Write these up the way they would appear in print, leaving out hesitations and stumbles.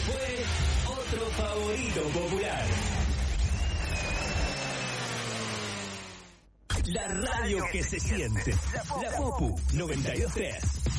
fue otro favorito popular. La radio que se siente. La Popu 92.3.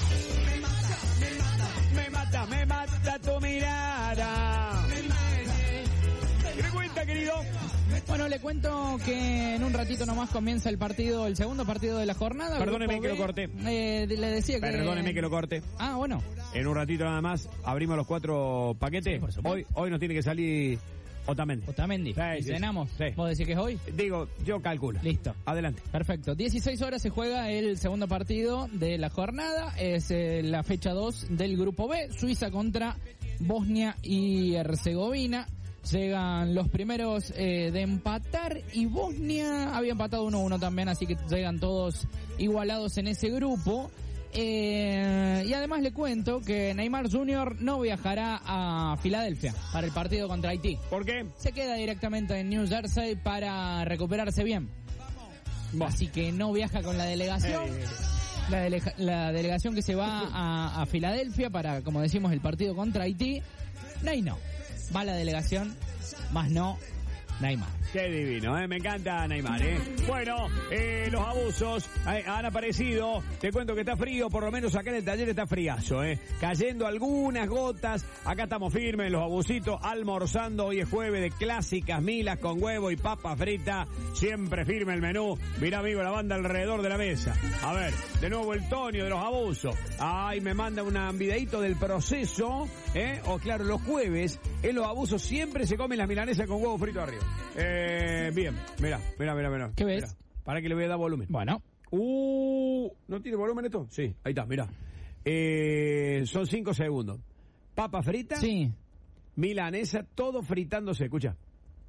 Me mata tu mirada. ¿Qué me cuenta, querido? Bueno, le cuento que en un ratito nomás comienza el segundo partido de la jornada. Perdóneme que lo corte. Le decía que... Perdóneme que lo corte. Ah, bueno. En un ratito nada más abrimos los 4 paquetes. Sí, Hoy nos tiene que salir Otamendi. ¿Y cenamos? Sí. ¿Vos decís que es hoy? Digo, yo calculo. Listo. Adelante. Perfecto. 16 horas se juega el segundo partido de la jornada. Es la fecha 2 del grupo B. Suiza contra Bosnia y Herzegovina. Llegan los primeros de empatar y Bosnia había empatado 1-1 también, así que llegan todos igualados en ese grupo. Y además le cuento que Neymar Jr. no viajará a Filadelfia para el partido contra Haití. ¿Por qué? Se queda directamente en New Jersey para recuperarse bien. Así que no viaja con la delegación. La delegación que se va a Filadelfia para, como decimos, el partido contra Haití. No. Va la delegación, más no Neymar. Qué divino, me encanta Neymar, Bueno, los abusos han aparecido. Te cuento que está frío, por lo menos acá en el taller está friazo, cayendo algunas gotas. Acá estamos firmes, los abusitos, almorzando. Hoy es jueves de clásicas milas con huevo y papa frita. Siempre firme el menú. Mirá, amigo, la banda alrededor de la mesa. A ver, de nuevo el Tonio de los abusos. Ay, me manda un videíto del proceso, O claro, los jueves en los abusos siempre se comen las milanesas con huevo frito arriba. Bien, mira. ¿Qué ves? Mirá, para que le voy a dar volumen. Bueno. ¿No tiene volumen esto? Sí, ahí está, mira. Son 5 segundos. Papa frita. Sí. Milanesa, todo fritándose, escucha.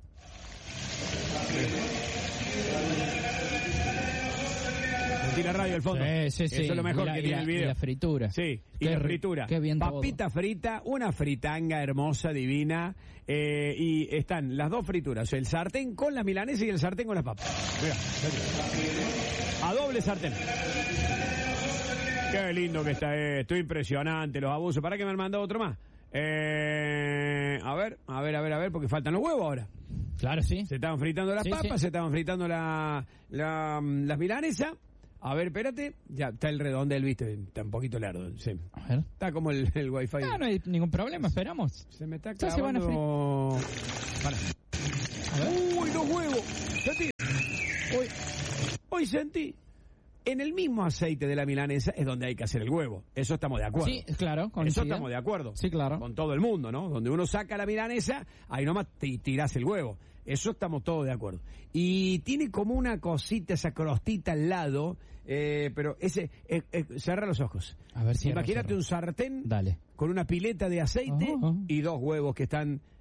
Tiene radio al fondo. Sí. Eso es lo mejor que tiene el video. Y la fritura. Sí, y la fritura. Qué bien Papita todo. Frita, una fritanga hermosa, divina. Y están las dos frituras. El sartén con la milanesa y el sartén con las papas. Mira. A doble sartén. Qué lindo que está esto. Impresionante los abusos. ¿Para qué me han mandado otro más? A ver, porque faltan los huevos ahora. Claro, sí. Se estaban fritando las papas, sí. Se estaban fritando las milanesas. A ver, espérate. Ya está el redondel, viste. Está un poquito largo. Sí. A ver. Está como el wifi. No hay ningún problema, esperamos. Se me está Ya se van a clavando. Para. A ver. Uy, los huevos. Sentí. Hoy sentí. En el mismo aceite de la milanesa es donde hay que hacer el huevo. Eso estamos de acuerdo. Sí, claro. Eso estamos de acuerdo. Sí, claro. Con todo el mundo, ¿no? Donde uno saca la milanesa, ahí nomás tirás el huevo. Eso estamos todos de acuerdo. Y tiene como una cosita, esa crostita al lado, pero cerra los ojos. A ver si imagínate un sartén. Dale. Con una pileta de aceite y dos huevos que están